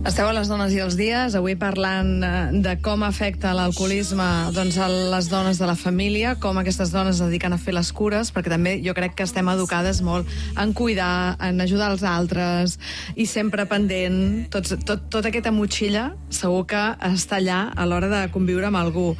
Esteu a les dones i els dies, avui parlant de com afecta l'alcoholisme doncs, a les dones de la família, com aquestes dones es dediquen a fer les cures, perquè també jo crec que estem educades molt en cuidar, en ajudar els altres, i sempre pendent, tota aquesta motxilla segur que està allà a l'hora de conviure amb algú.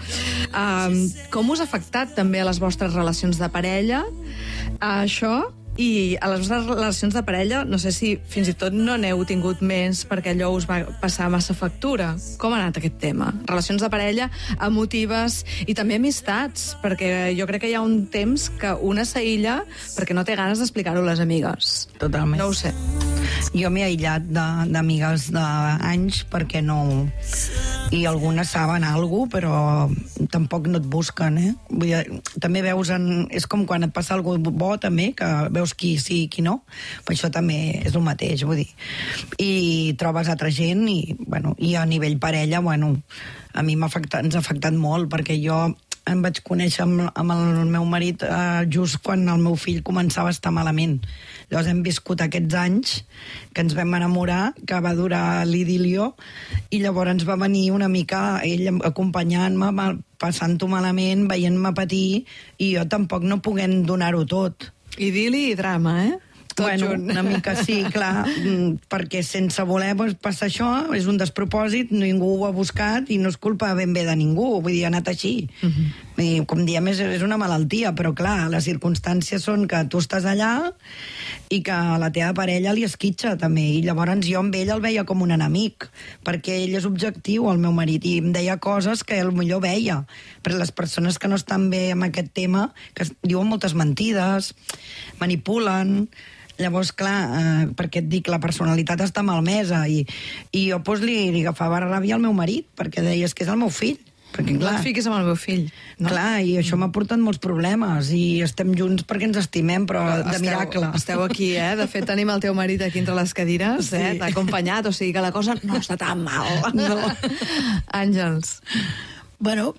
Com us ha afectat també a les vostres relacions de parella això? I a les vostres relacions de parella, no sé si fins i tot no n'heu tingut més perquè allò us va passar massa factura. Com ha anat aquest tema? Relacions de parella, emotives i també amistats, perquè jo crec que hi ha un temps que una s'aïlla perquè no té ganes d'explicar-ho a les amigues. Totalment. No ho sé. Jo m'he aïllat d'amigues d'anys perquè no... I algunes saben alguna cosa, però tampoc no et busquen, eh? Vull dir, també veus és com quan et passa alguna cosa bo, també, que veus qui sí i qui no. Per això també és el mateix, vull dir. I trobes altra gent i, bueno, i a nivell parella, bueno, a mi ens ha afectat molt, perquè jo em vaig conèixer amb el meu marit just quan el meu fill començava a estar malament. Llavors hem viscut aquests anys que ens vam enamorar, que va durar l'idilio, i llavors ens va venir una mica ell acompanyant-me, passant-ho malament, veient-me patir, i jo tampoc no poguent donar-ho tot. Idili i drama, eh? Tot junt. Una mica sí, clar, perquè sense voler passa això, és un despropòsit, ningú ho ha buscat i no és culpa ben bé de ningú, vull dir, ha anat així. Vull dir, com diem, és una malaltia, però clar, les circumstàncies són que tu estàs allà i que la teva parella li esquitxa també, i llavors jo amb ell el veia com un enemic, perquè ell és objectiu, el meu marit, i em deia coses que ell millor veia, però les persones que no estan bé amb aquest tema, que diuen moltes mentides, manipulen. Llavors, clar, perquè et dic, la personalitat està malmesa, i jo doncs, li agafava ràbia al meu marit, perquè deies que és el meu fill. Perquè, clar, no et fiquis amb el meu fill. No? Clar, i això m'ha portat molts problemes, i estem junts perquè ens estimem, però de miracle. Esteu aquí, eh? De fet, tenim el teu marit aquí entre les cadires, sí. T'ha acompanyat, o sigui que la cosa no està tan mal. No. Àngels. Bueno,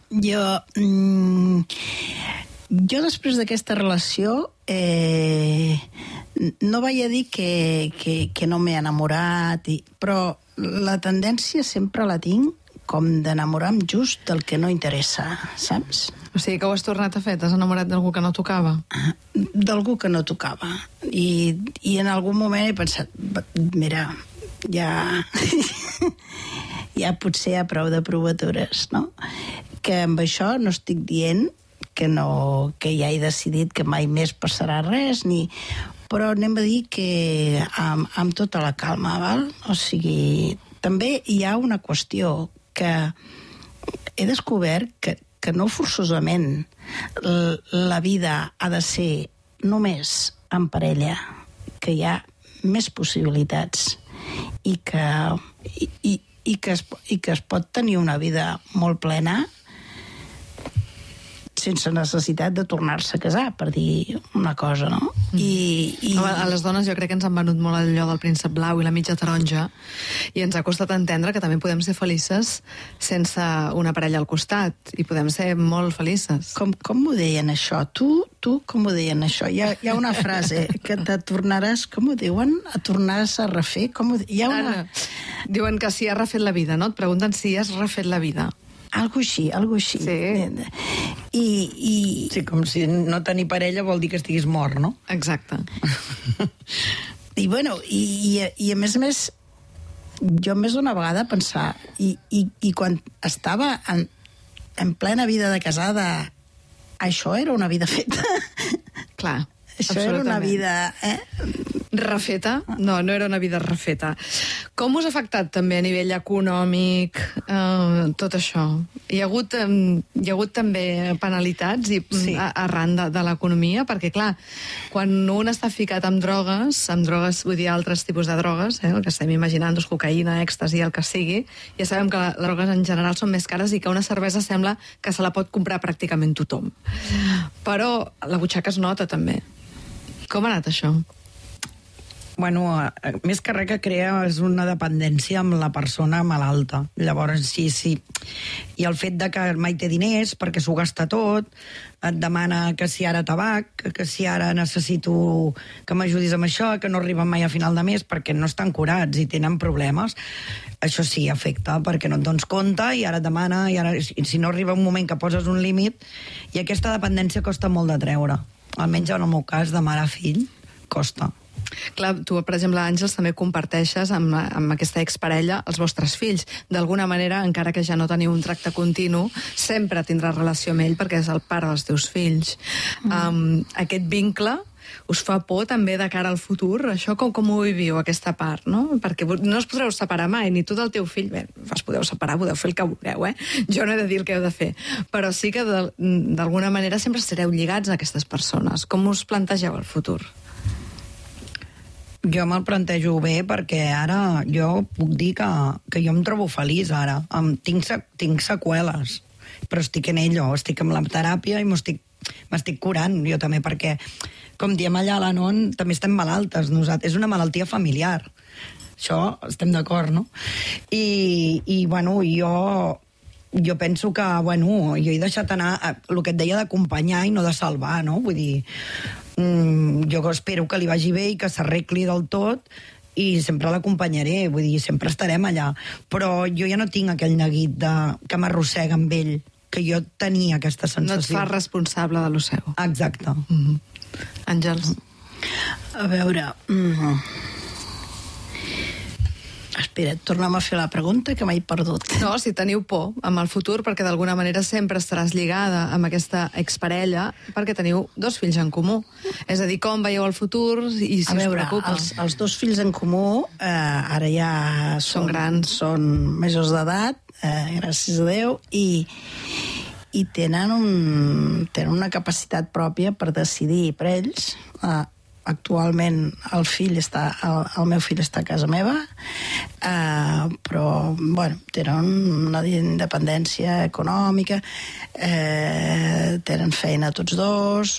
jo després d'aquesta relació no vaig a dir que no m'he enamorat, però la tendència sempre la tinc com d'enamorar-me just del que no interessa, saps? O sigui que ho has tornat a fer? T'has enamorat d'algú que no tocava? D'algú que no tocava. I en algun moment he pensat, mira, ja potser hi ha prou de provatures, no? Que amb això no estic dient que ja he decidit que mai més passarà res, però anem a dir que amb tota la calma, val? O sigui, també hi ha una qüestió que he descobert que no forçosament la vida ha de ser només en parella, que hi ha més possibilitats i que es pot tenir una vida molt plena sense necessitat de tornar-se a casar, per dir una cosa, no? A les dones jo crec que ens han venut molt allò del príncep blau i la mitja taronja, i ens ha costat entendre que també podem ser felices sense una parella al costat, i podem ser molt felices. Com ho deien això? Tu com ho deien això? Hi ha una frase que te tornaràs, com ho diuen? A tornaràs a refer? Diuen que si has refet la vida, no? Et pregunten si has refet la vida. Algo així. Sí. Sí, com si no tenir parella vol dir que estiguis mort, no? Exacte. I bueno, i a més, jo més d'una vegada pensar, i quan estava en plena vida de casada, això era una vida feta. Clar, això era una vida... refeta? No era una vida refeta. Com us ha afectat també a nivell econòmic tot això? Hi ha hagut també penalitats arran de l'economia, perquè clar, quan un està ficat amb drogues, vull dir altres tipus de drogues, el que estem imaginant, cocaïna, èxtasi, el que sigui, ja sabem que les drogues en general són més cares i que una cervesa sembla que se la pot comprar pràcticament tothom. Però la butxaca es nota també. Com ha anat això? bueno, més que res que crea és una dependència amb la persona malalta. Llavors, sí. I el fet de que mai té diners perquè s'ho gasta tot, et demana que si ara tabac, que si ara necessito que m'ajudis amb això, que no arriben mai a final de mes perquè no estan curats i tenen problemes. Això sí, afecta, perquè no et dones compte i ara et demana, i ara, si no arriba un moment que poses un límit, i aquesta dependència costa molt de treure. Almenys en el meu cas, de mare a fill, costa. Clar, tu, per exemple, Àngels, també comparteixes amb aquesta exparella els vostres fills. D'alguna manera, encara que ja no teniu un tracte continu, sempre tindràs relació amb ell perquè és el pare dels teus fills. Aquest vincle us fa por també de cara al futur? Això com ho viviu, aquesta part, no? Perquè no us podreu separar mai, ni tu del teu fill. Bé, us podeu separar, podeu fer el que vulgueu, eh? Jo no he de dir el que heu de fer. Però sí que d'alguna manera sempre estareu lligats a aquestes persones. Com us plantegeu el futur? Jo me'l plantejo bé perquè ara jo puc dir que jo em trobo feliç ara. Tinc seqüeles, però estic en ello, estic amb la teràpia i m'estic curant jo també, perquè, com diem allà a l'Anon, també estem malaltes nosaltres. És una malaltia familiar. Això estem d'acord, no? I bueno, jo penso que, bueno, jo he deixat anar el que et deia d'acompanyar i no de salvar, no? Vull dir, jo espero que li vagi bé i que s'arregli del tot i sempre l'acompanyaré, vull dir, sempre estarem allà. Però jo ja no tinc aquell neguit que m'arrossega amb ell, que jo tenia aquesta sensació. No et fas responsable de lo seu. Exacte. Àngels? A veure... Espera, torna'm a fer la pregunta que m'he perdut. No, si teniu por amb el futur, perquè d'alguna manera sempre estaràs lligada amb aquesta exparella, perquè teniu 2 fills en comú. És a dir, com veieu el futur i si us preocupa. Els 2 fills en comú ara ja són grans, són majors d'edat, gràcies a Déu, i tenen una capacitat pròpia per decidir per ells. Actualment el meu fill està a casa meva, però bueno, tenen una independència econòmica, tenen feina tots 2.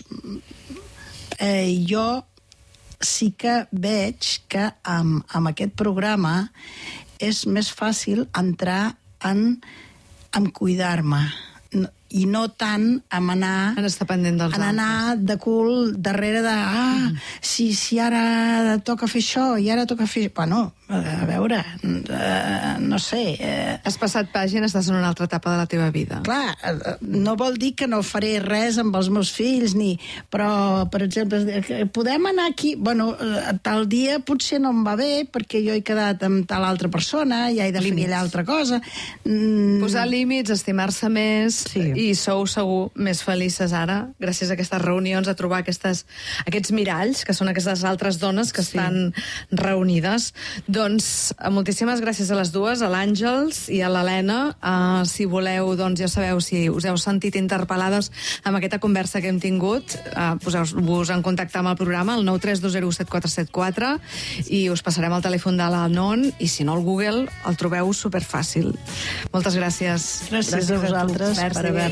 Jo sí que veig que amb aquest programa és més fàcil entrar en cuidar-me, i no tant en anar... En estar pendent dels altres. En anar de cul darrere de... si ara toca fer això i ara toca fer... Bueno, a veure, no sé... Has passat pàgina, estàs en una altra etapa de la teva vida. Clar, no vol dir que no faré res amb els meus fills, però, per exemple, podem anar aquí... Bueno, tal dia potser no em va bé perquè jo he quedat amb tal altra persona, ja he de fer aquella altra cosa... Posar límits, estimar-se més... Sí. I sou segur més felices ara, gràcies a aquestes reunions, a trobar aquests miralls, que són aquestes altres dones que estan reunides. Doncs moltíssimes gràcies a les dues, a l'Àngels i a l'Helena. Si voleu, doncs ja sabeu, si us heu sentit interpel·lades amb aquesta conversa que hem tingut, poseu-vos en contacte amb el programa, el 932017474, i us passarem el telèfon de l'Anon, i si no, al Google el trobeu superfàcil. Moltes gràcies. Gràcies a vosaltres per haver